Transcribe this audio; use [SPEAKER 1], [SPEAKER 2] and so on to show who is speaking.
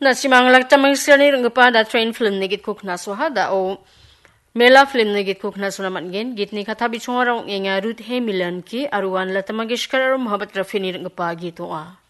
[SPEAKER 1] Na simang laktamang sirni renggepa da train film ni git kuk na soha da o mela film ni git kuk na sunamat gen git ni kata bichonga rong ngenga Ruth Hemilan ki aruan Lata Mangeshkar aru Mohammed Rafi ni renggepa gitu a.